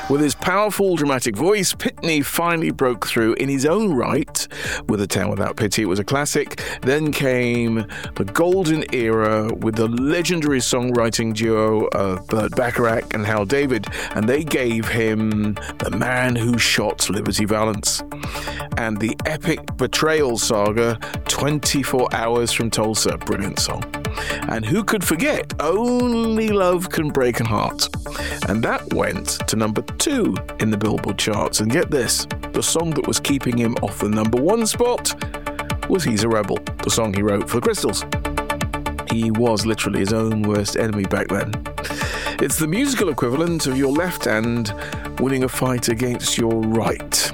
With his powerful, dramatic voice, Pitney finally broke through in his own right with A Town Without Pity. It was a classic. Then came the golden era with the legendary songwriting duo of Burt Bacharach and Hal David, and they gave him The Man Who Shot Liberty Valance and the epic betrayal saga 24 Hours from Tulsa. Brilliant song. And who could forget Only Love Can Break a Heart? And that went to number 2 in the Billboard charts. And get this, the song that was keeping him off the number 1 spot was He's a Rebel, the song he wrote for the Crystals. He was literally his own worst enemy back then. It's the musical equivalent of your left hand winning a fight against your right.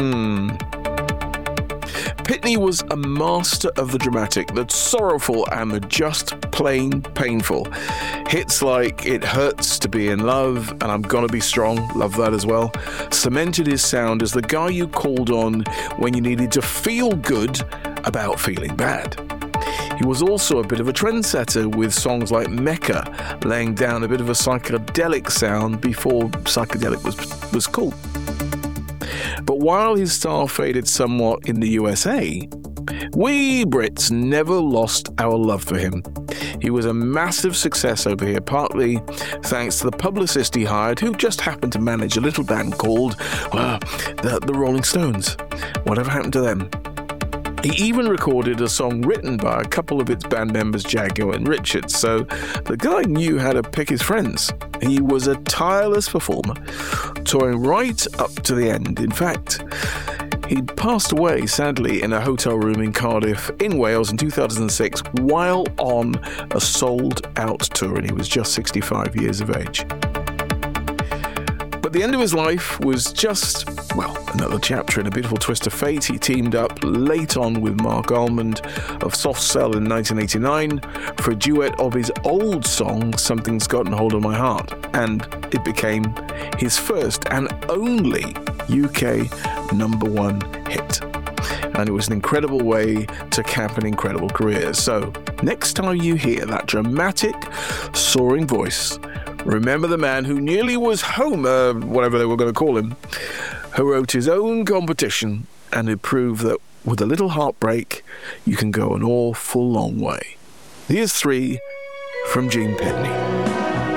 Pitney was a master of the dramatic, the sorrowful, and the just plain painful. Hits like It Hurts to Be in Love and I'm Gonna Be Strong, love that as well, cemented his sound as the guy you called on when you needed to feel good about feeling bad. He was also a bit of a trendsetter with songs like Mecca, laying down a bit of a psychedelic sound before psychedelic was cool. But while his star faded somewhat in the USA, we Brits never lost our love for him. He was a massive success over here, partly thanks to the publicist he hired, who just happened to manage a little band called the Rolling Stones. Whatever happened to them? He even recorded a song written by a couple of its band members, Jago and Richards, so the guy knew how to pick his friends. He was a tireless performer, touring right up to the end. In fact, he'd passed away, sadly, in a hotel room in Cardiff, in Wales, in 2006, while on a sold-out tour, and he was just 65 years of age. But the end of his life was just, another chapter in a beautiful twist of fate. He teamed up late on with Mark Almond of Soft Cell in 1989 for a duet of his old song, Something's Gotten Hold of My Heart, and it became his first and only UK #1 hit. And it was an incredible way to cap an incredible career. So, next time you hear that dramatic, soaring voice, remember the man who nearly was Homer, whatever they were going to call him, who wrote his own competition and who proved that with a little heartbreak, you can go an awful long way. Here's 3 from Gene Pitney.